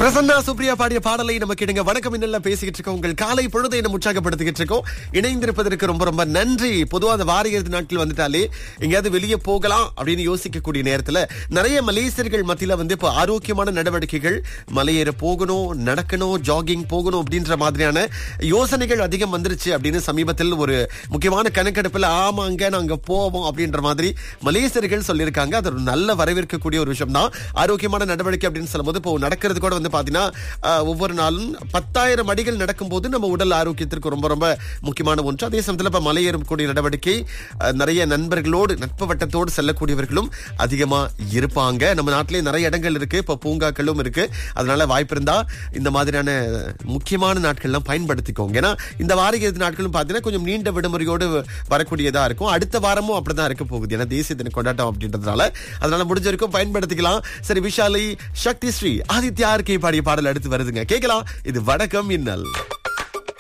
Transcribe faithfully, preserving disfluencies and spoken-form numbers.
பிரசன்னா சுப்ரியா பாடிய பாடலை நம்ம கேடுங்க. வணக்கம் இன்னெல்லாம் பேசிக்கிட்டு இருக்கோம். உங்கள் காலை பொழுதை நம்ம உற்சாகப்படுத்திக்கிட்டு இருக்கோம். இணைந்திருப்பதற்கு ரொம்ப ரொம்ப நன்றி. பொதுவா அந்த வார இறுதி நாட்கள் வந்துட்டாலே எங்கேயாவது வெளியே போகலாம் அப்படின்னு யோசிக்கக்கூடிய நேரத்துல நிறைய மலேசியர்கள் மத்தியில வந்து இப்போ ஆரோக்கியமான நடவடிக்கைகள், மலையேற போகணும், நடக்கணும், ஜாகிங் போகணும் அப்படின்ற மாதிரியான யோசனைகள் அதிகம் வந்துருச்சு அப்படின்னு சமீபத்தில் ஒரு முக்கியமான கணக்கெடுப்புல ஆமாங்க நாங்க போவோம் அப்படின்ற மாதிரி மலேசியர்கள் சொல்லியிருக்காங்க. அது ஒரு நல்ல வரவேற்கக்கூடிய ஒரு விஷயம் தான். ஆரோக்கியமான நடவடிக்கை அப்படின்னு சொல்லும்போது இப்போ நடக்கிறது கூட வந்து பாத்தீங்கன்னா ஒவ்வொரு நாளும் பத்தாயிரம் அடிகள் நடக்கும் போது நம்ம உடல் ஆரோக்கியத்திற்கு ரொம்ப ரொம்ப முக்கியமான ஒன்று. அதே சமயத்தில் இப்ப மலையேறக்கூடிய நடவடிக்கை நிறைய நண்பர்களோடு நட்பு வட்டத்தோடு செல்லக்கூடியவர்களும் அதிகமா இருப்பாங்க. நம்ம நாட்டிலே நிறைய இடங்கள் இருக்கு, இப்ப பூங்காக்களும் இருக்கு. அதனால வாய்ப்பு இருந்தா இந்த மாதிரியான முக்கியமான நாட்கள்லாம் பயன்படுத்திக்கோங்க. ஏன்னா இந்த வார இறுதி நாட்களும் பாத்தீங்கன்னா கொஞ்சம் நீண்ட விடுமுறையோடு வரக்கூடியதா இருக்கும். அடுத்த வாரமும் அப்படிதான் இருக்க போகுது. ஏன்னா தேசிய தின கொண்டாட்டம் அப்படின்றதுனால அதனால முடிஞ்ச வரைக்கும் பயன்படுத்திக்கலாம். சரி, விஷாலி, சக்தி ஸ்ரீ, ஆதித்யா பாடிய பாடல் அடுத்து வருதுங்க, கேட்கலாம். இது வணக்கம் இன்னல்.